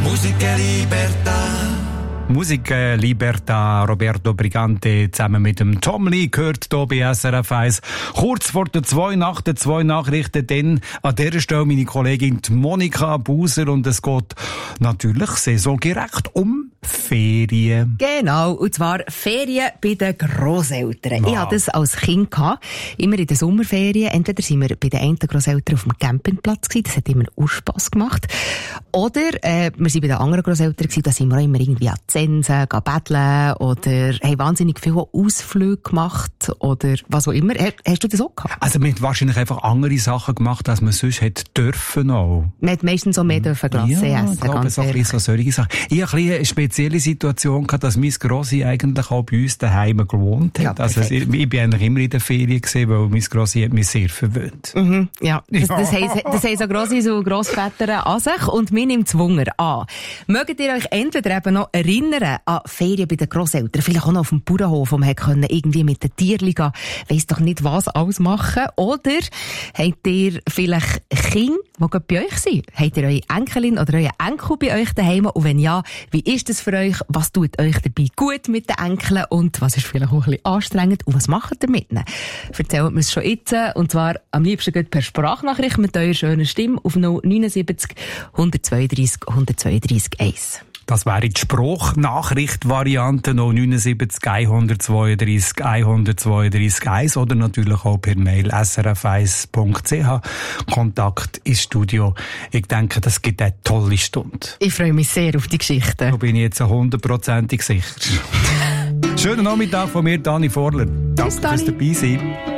Musica Libertà. Musik Libertà, Roberto Brigante zusammen mit dem Tom Lee gehört hier bei SRF 1. Kurz vor der 2 nach der 2 Nachrichten, dann an dieser Stelle meine Kollegin Monika Buser und es geht natürlich saisongerecht um Ferien. Genau, und zwar Ferien bei den Grosseltern. Wow. Ich hatte das als Kind gehabt, immer in den Sommerferien. Entweder sind wir bei den einen Grosseltern auf dem Campingplatz gewesen, das hat immer Spass gemacht. Oder wir sind bei den anderen Grosseltern gewesen, da sind wir auch immer irgendwie an Zensen, betteln oder haben wahnsinnig viele Ausflüge gemacht oder was auch immer. Hast du das auch gehabt? Also man hat wahrscheinlich einfach andere Sachen gemacht, als man sonst hätte dürfen auch. Man hat meistens auch mehr dürfen Glasse essen. Ja, ich glaube, so solche Sachen. Ich hatte eine spezielle Situation gehabt, dass mein Grossi eigentlich auch bei uns daheim gewohnt hat. Ja, also ich bin eigentlich immer in der Ferien gewesen, weil mein Grossi hat mich sehr verwöhnt. Mhm, ja. Das haben so Grossis und Grossväter an sich und mir nimmt es Wunder an. Mögt ihr euch entweder eben noch erinnern an Ferien bei den Grosseltern, vielleicht auch noch auf dem Bauernhof, wo man irgendwie mit den Tierchen gehen, weiss doch nicht was alles machen, oder habt ihr vielleicht Kinder, die gerade bei euch sind? Habt ihr eure Enkelin oder euren Enkel bei euch daheim? Und wenn ja, wie ist das für euch? Was tut euch dabei gut mit den Enkeln und was ist vielleicht auch ein bisschen anstrengend und was macht ihr mit ihnen? Erzählt mir es schon jetzt, und zwar am liebsten per Sprachnachricht mit eurer schönen Stimme auf 079 132 132 1. Das wäre die Spruchnachricht-Variante 079 132 132 1 oder natürlich auch per Mail srf1.ch. Kontakt ins Studio. Ich denke, das gibt eine tolle Stunde. Ich freue mich sehr auf die Geschichte. Da bin ich jetzt 100%ig sicher. Schönen Nachmittag von mir, Dani Vorler. Danke fürs Dabeisein.